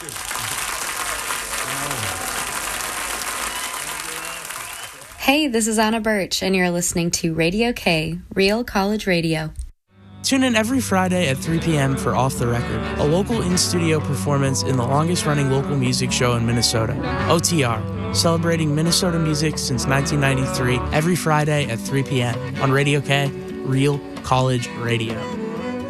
Hey, this is Anna Birch, and you're listening to Radio K, Real College Radio. Tune in every Friday at 3 p.m. for Off the Record, a local in-studio performance in the longest-running local music show in Minnesota, OTR, celebrating Minnesota music since 1993, every Friday at 3 p.m. on Radio K, Real College Radio.